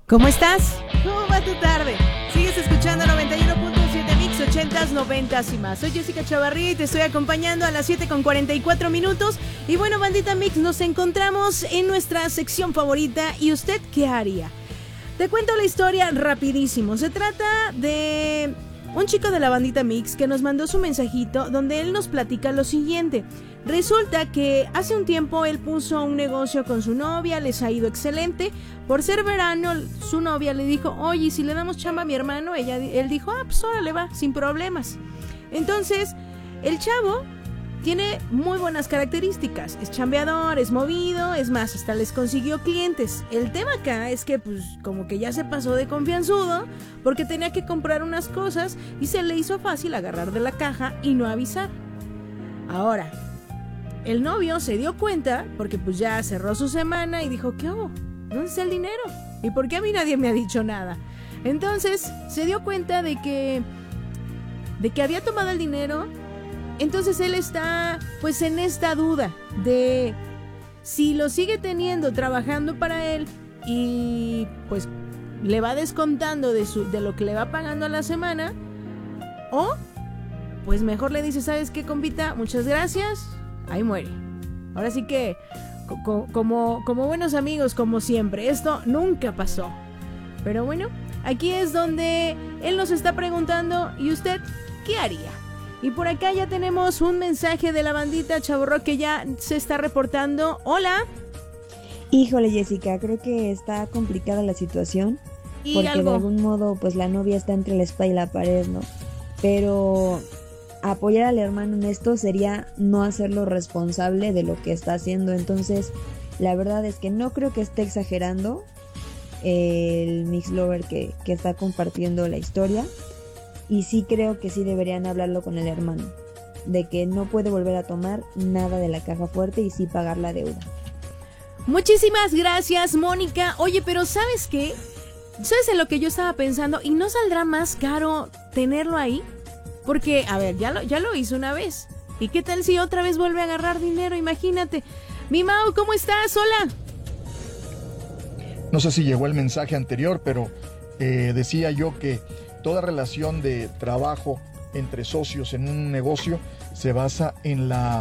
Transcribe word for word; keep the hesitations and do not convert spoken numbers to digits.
¿Cómo estás? ¿Cómo va tu tarde? Sigues escuchando noventa y uno punto siete Mix, ochentas, noventas y más. Soy Jessica Chavarría y te estoy acompañando a las siete con cuarenta y cuatro minutos. Y bueno, bandita Mix, nos encontramos en nuestra sección favorita. ¿Y usted qué haría? Te cuento la historia rapidísimo. Se trata de un chico de la bandita Mix que nos mandó su mensajito donde él nos platica lo siguiente. Resulta que hace un tiempo él puso un negocio con su novia, les ha ido excelente. Por ser verano, su novia le dijo, oye, si le damos chamba a mi hermano, ella, él dijo, ah, pues órale va, sin problemas. Entonces, el chavo tiene muy buenas características, es chambeador, es movido, es más, hasta les consiguió clientes. El tema acá es que pues como que ya se pasó de confianzudo porque tenía que comprar unas cosas y se le hizo fácil agarrar de la caja y no avisar. Ahora, el novio se dio cuenta porque pues ya cerró su semana y dijo, ¿qué hago? ¿Dónde está el dinero? ¿Y por qué a mí nadie me ha dicho nada? Entonces se dio cuenta de que de que había tomado el dinero. Entonces él está pues en esta duda de si lo sigue teniendo trabajando para él y pues le va descontando de, su, de lo que le va pagando a la semana, o pues mejor le dice, ¿sabes qué, compita? Muchas gracias, ahí muere. Ahora sí que co- como, como buenos amigos, como siempre, esto nunca pasó. Pero bueno, aquí es donde él nos está preguntando, ¿y usted qué haría? Y por acá ya tenemos un mensaje de la bandita Chavorro que ya se está reportando. Hola. Híjole, Jessica, creo que está complicada la situación. ¿Y porque algo? de algún modo pues la novia está entre la espada y la pared, ¿no? Pero apoyar al hermano en esto sería no hacerlo responsable de lo que está haciendo. Entonces la verdad es que no creo que esté exagerando el mix lover que, que está compartiendo la historia. Y sí creo que sí deberían hablarlo con el hermano, de que no puede volver a tomar nada de la caja fuerte y sí pagar la deuda. Muchísimas gracias, Mónica. Oye, pero ¿sabes qué? ¿Sabes en lo que yo estaba pensando? ¿Y no saldrá más caro tenerlo ahí? Porque, a ver, ya lo, ya lo hizo una vez. ¿Y qué tal si otra vez vuelve a agarrar dinero? Imagínate. Mi Mau, ¿cómo estás? Hola. No sé si llegó el mensaje anterior, pero eh, decía yo que toda relación de trabajo entre socios en un negocio se basa en la